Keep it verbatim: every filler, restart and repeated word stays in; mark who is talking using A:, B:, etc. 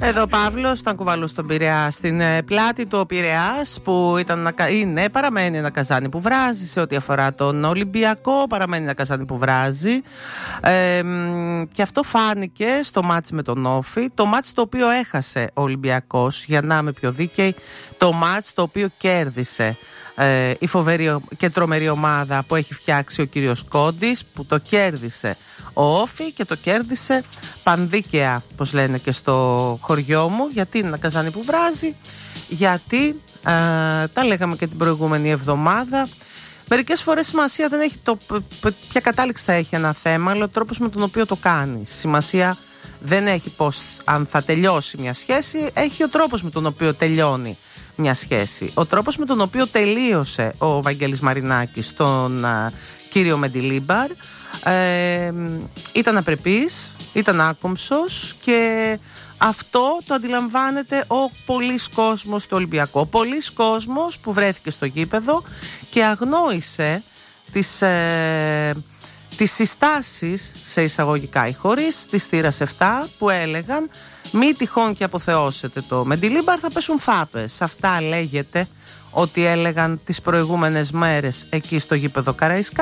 A: Εδώ ο Παύλος, ήταν κουβαλού στον Πειραιά. Στην ε, πλάτη του ο Πειραιάς που ήταν, είναι, παραμένει ένα καζάνι που βράζει. Σε ό,τι αφορά τον Ολυμπιακό, παραμένει ένα καζάνι που βράζει. Ε, και αυτό φάνηκε στο μάτς με τον Όφη. Το μάτς το οποίο έχασε ο Ολυμπιακός, για να είμαι πιο δίκαιη. Το μάτς το οποίο κέρδισε ε, η φοβερή και τρομερή ομάδα που έχει φτιάξει ο κύριος Κόντης, που το κέρδισε ο Όφη και το κέρδισε πανδίκαια, όπως λένε και στο χωριό μου. Γιατί είναι ένα καζάνι που βράζει? Γιατί ε, τα λέγαμε και την προηγούμενη εβδομάδα, μερικές φορές σημασία δεν έχει το ποια κατάληξη θα έχει ένα θέμα, αλλά ο τρόπος με τον οποίο το κάνεις. Σημασία δεν έχει πώς, αν θα τελειώσει μια σχέση, έχει ο τρόπος με τον οποίο τελειώνει μια σχέση. Ο τρόπος με τον οποίο τελείωσε ο Βαγγέλης Μαρινάκης τον α, κύριο Μεντιλίμπαρ ε, ήταν απρεπής, ήταν άκομψος, και αυτό το αντιλαμβάνεται ο πολύς κόσμος του Ολυμπιακού. Ο πολύς κόσμος που βρέθηκε στο γήπεδο και αγνόησε τις, ε, τις συστάσεις, σε εισαγωγικά ή χωρίς, της θύρας επτά, που έλεγαν μη τυχόν και αποθεώσετε το Μεντιλίμπαρ, θα πέσουν φάπες. Αυτά λέγεται ότι έλεγαν τις προηγούμενες μέρες εκεί στο γήπεδο Καραϊσκάκη.